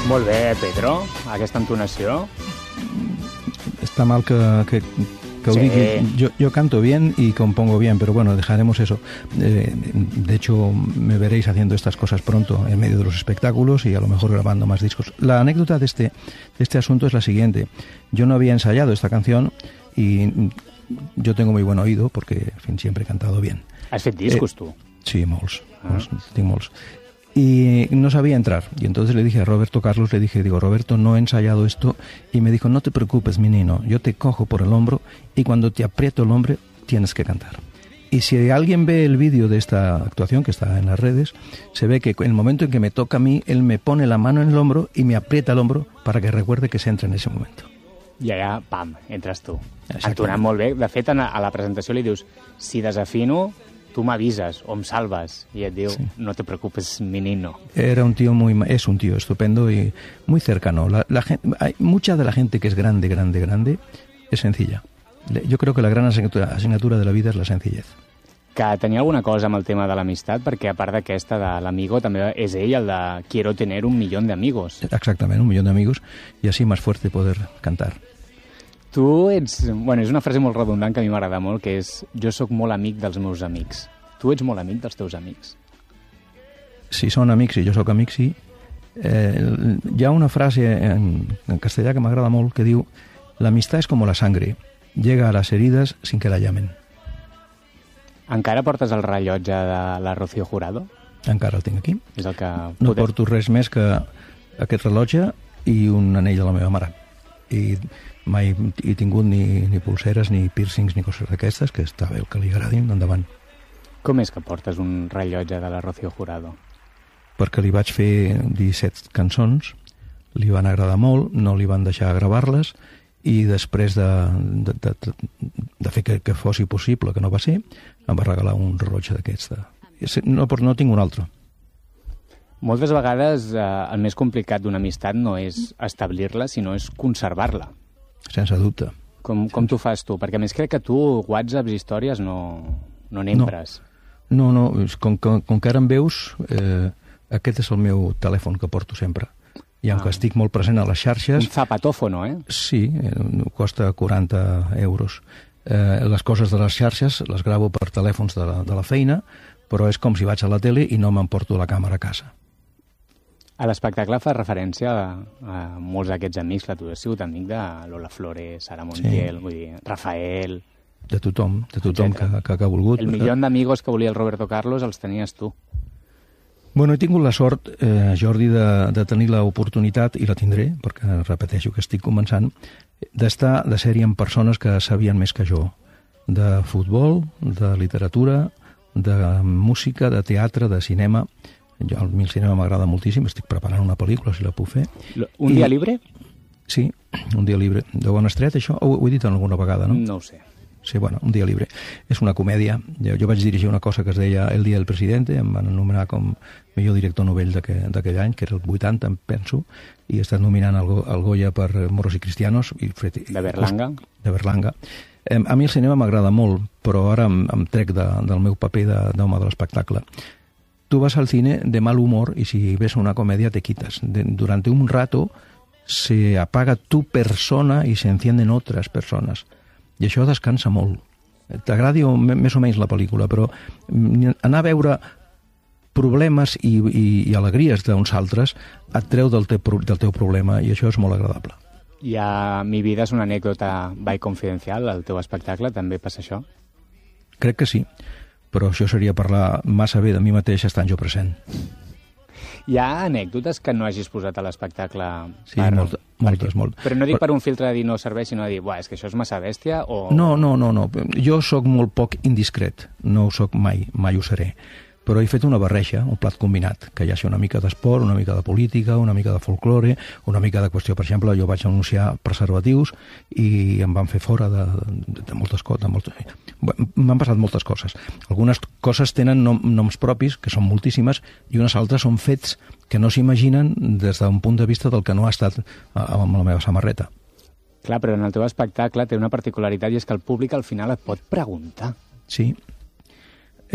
Molt bé, Pedro, aquesta entonació. Está mal que Sí. digui. Yo canto bien y compongo bien, pero bueno, dejaremos eso. De hecho, me veréis haciendo estas cosas pronto en medio de los espectáculos y a lo mejor grabando más discos. La anécdota de este asunto es la siguiente. Yo no había ensayado esta canción y yo tengo muy buen oído porque, en fin, siempre he cantado bien. Has fet discos, tu? Sí, molts. Tinc molts. Y no sabía entrar. Y entonces le dije a Roberto Carlos, digo, Roberto, no he ensayado esto. Y me dijo, no te preocupes, mi niño, yo te cojo por el hombro y cuando te aprieto el hombro tienes que cantar. Y si alguien ve el vídeo de esta actuación, que está en las redes, se ve que en el momento en que me toca a mí, él me pone la mano en el hombro y me aprieta el hombro para que recuerde que se entra en ese momento. I allà, pam, entres tu. Exactament. Entonant molt bé. De fet, a la presentació li dius, si desafino, tu m'avises o em salves. I et diu, Sí. no te preocupes, mi nino. Es un tío estupendo y muy cercano. Mucha de la gente que es grande, es sencilla. Yo creo que la gran asignatura de la vida es la sencillez. Que tenia alguna cosa amb el tema de l'amistat, perquè a part d'aquesta de l'amigo, també és ell el de quiero tener 1.000.000 de amigos. Exactamente, 1.000.000 de amigos y así más fuerte poder cantar. Tu ets... Bueno, és una frase molt redundant que a mi m'agrada molt, que és jo sóc molt amic dels meus amics. Tu ets molt amic dels teus amics? Si són amics i jo sóc amic, sí. Hi ha una frase en castellà que m'agrada molt que diu «La amistad es como la sangre, llega a las heridas sin que la llamen». Encara portes el rellotge de la Rocío Jurado? Encara el tinc aquí. És el que... No porto res més que aquest rellotge i un anell de la meva mare. I mai he tingut ni pulseres, ni piercings, ni coses d'aquestes, que està bé el que li agradin, endavant. Com és que portes un rellotge de la Rocío Jurado? Perquè li vaig fer 17 cançons, li van agradar molt, no li van deixar gravar-les, i després de fer que fos possible, que no va ser, em va regalar un rellotge d'aquests. No tinc un altre. Moltes vegades el més complicat d'una amistat no és establir-la, sinó és conservar-la. Sense dubte. Com t'ho fas tu? Perquè a més crec que tu whatsapps, històries, no n'empres. No, com que ara em veus, aquest és el meu telèfon que porto sempre. I com que estic molt present a les xarxes... Un zapatófono, eh? Sí, costa 40 euros. Les coses de les xarxes les gravo per telèfons de la feina, però és com si vaig a la tele i no m'emporto la càmera a casa. A l'espectacle fa referència a molts d'aquests amics, que tu has sigut amic de Lola Flores, Sara Montiel, vull dir, Rafael... De tothom que ha volgut. El milió d'amigos que volia el Roberto Carlos els tenies tu. Bueno, he tingut la sort, Jordi, de tenir l'oportunitat, i la tindré, perquè repeteixo que estic començant, de ser-hi amb persones que sabien més que jo. De futbol, de literatura, de música, de teatre, de cinema. A mi el cinema m'agrada moltíssim, estic preparant una pel·lícula, si la puc fer. Un dia libre? Sí, un dia libre. De Bona Estret, això? Ho he dit alguna vegada, no? No ho sé. Sí, bueno, un dia libre. És una comèdia. Jo vaig dirigir una cosa que es deia El dia del presidente, em van anomenar com millor director novell d'aquell any, que era el 80, em penso, i he estat nominant el Goya per Moros i Cristianos. De Berlanga? De Berlanga. A mi el cinema m'agrada molt, però ara em trec del meu paper d'home de l'espectacle. Tú vas al cine de mal humor y si ves una comedia te quitas. Durante un rato se apaga tu persona y se encienden otras personas. I això descansa molt. T'agradi més o menys la pel·lícula, però anar a veure problemes i alegries d'uns altres et treu del teu problema i això és molt agradable. I a Mi vida és una anècdota by confidencial, al teu espectacle, també passa això? Crec que sí, però això seria parlar massa bé de mi mateix estant jo present. Hi ha anècdotes que no hagis posat a l'espectacle? Sí, moltes. Però no dic per un filtre de dir no serveix, sinó de dir, és que això és massa bèstia o... No. Jo sóc molt poc indiscret. No ho sóc mai ho seré. Però he fet una barreja, un plat combinat, que hi ha una mica d'esport, una mica de política, una mica de folklore, una mica de qüestió. Per exemple, jo vaig anunciar preservatius i em van fer fora de moltes coses. M'han passat moltes coses. Algunes coses tenen noms propis, que són moltíssimes, i unes altres són fets que no s'imaginen des d'un punt de vista del que no ha estat amb la meva samarreta. Clar, però en el teu espectacle té una particularitat i és que el públic al final et pot preguntar. Sí.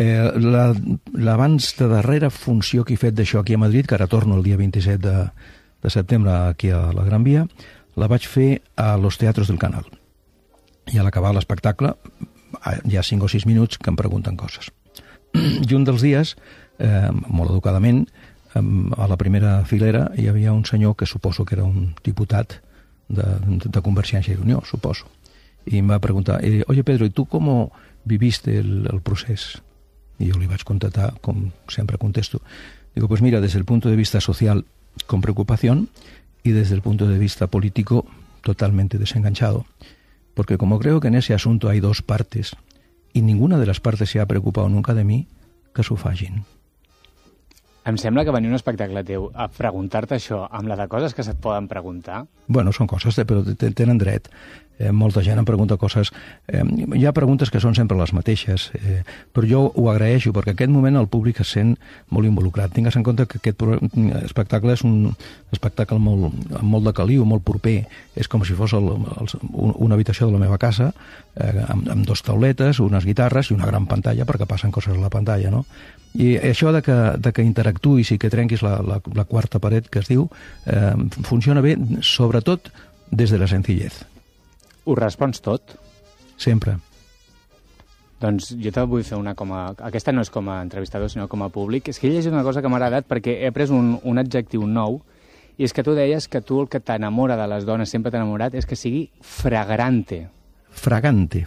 L'abans de darrera funció que he fet d'això aquí a Madrid, que ara torno el dia 27 de setembre aquí a la Gran Via, la vaig fer a Los Teatros del Canal. I a l'acabar l'espectacle hi ha 5 o 6 minuts que em pregunten coses. I un dels dies, molt educadament, a la primera filera hi havia un senyor que suposo que era un diputat de Convergència i Unió, suposo. Y me va a preguntar, oye Pedro, ¿y tú cómo viviste el proceso? Y yo le vaig contestar, como siempre contesto. Digo, pues mira, desde el punto de vista social, con preocupación, y desde el punto de vista político, totalmente desenganchado. Porque como creo que en ese asunto hay 2 partes, y ninguna de las partes se ha preocupado nunca de mí, que s'ho facin. Em sembla que venir un espectacle teu a preguntar-te això amb la de coses que se't poden preguntar... Bueno, són coses, però tenen dret. Molta gent em pregunta coses... hi ha preguntes que són sempre les mateixes, però jo ho agraeixo, perquè en aquest moment el públic es sent molt involucrat. Tingues en compte que aquest espectacle és un espectacle amb molt de caliu, molt proper. És com si fos una habitació de la meva casa, amb 2 tauletes, unes guitarres i una gran pantalla, perquè passen coses a la pantalla, no? I això de que interactuïs i que trenquis la quarta paret, que es diu, funciona bé, sobretot des de la senzillez. Ho respons tot? Sempre. Doncs jo te vull fer una Aquesta no és com a entrevistador, sinó com a públic. És que he llegit una cosa que m'ha agradat perquè he après un adjectiu nou, i és que tu deies que tu el que t'enamora de les dones, sempre t'ha enamorat, és que sigui fragrante. Fragante.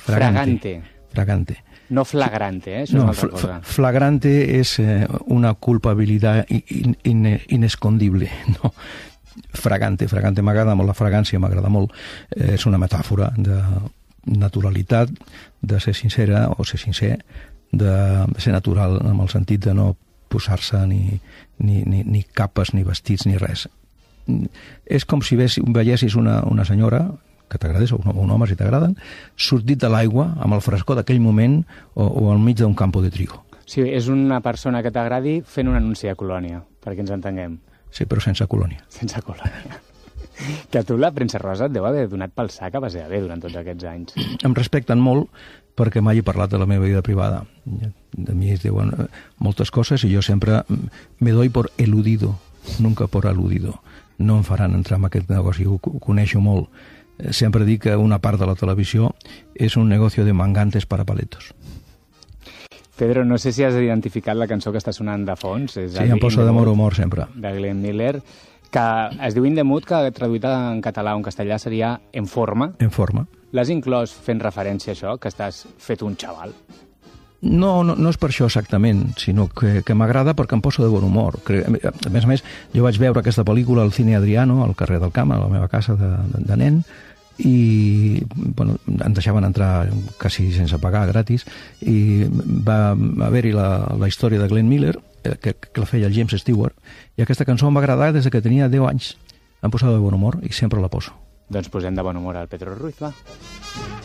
No flagrante, això és una altra cosa. Flagrante és una culpabilitat inescondible, no? Fragante m'agrada molt, la fragància m'agrada molt. És una metàfora de naturalitat, de ser sincera o ser sincer, de ser natural en el sentit de no posar-se ni capes, ni vestits, ni res. És com si veiessis una senyora que t'agradés, o un home, si t'agraden, sortit de l'aigua amb el frescor d'aquell moment o al mig d'un campo de trigo. Sí, és una persona que t'agradi fent un anunci de colònia, perquè ens entenguem. Sí, però sense colònia. Sense colònia. Que a tu la premsa rosa et deu haver donat pel sac a base de bé durant tots aquests anys. Em respecten molt perquè mai he parlat de la meva vida privada. De mi es diuen moltes coses i jo sempre me doy por eludido, nunca por aludido. No em faran entrar en aquest negoci, ho coneixo molt. Sempre dic que una part de la televisió és un negoci de mangantes para paletos. Pedro, no sé si has identificat la cançó que està sonant de fons. Sí, em posa de molt humor sempre. De Glenn Miller, que es diu In the Mood, que traduïda en català o en castellà seria En forma. En forma. L'has inclòs fent referència a això, que estàs fet un xaval? No és per això exactament, sinó que m'agrada perquè em posa de bon humor. A més, jo vaig veure aquesta pel·lícula al Cine Adriano, al carrer del Camp, a la meva casa de nen, i bueno, ens deixaven entrar quasi sense pagar, gratis, i va haver-hi la història de Glenn Miller, que la feia el James Stewart, i aquesta cançó em va agradar des que tenia 10 anys. Em posava de bon humor i sempre la poso. Doncs posem de bon humor al Pedro Ruiz, va.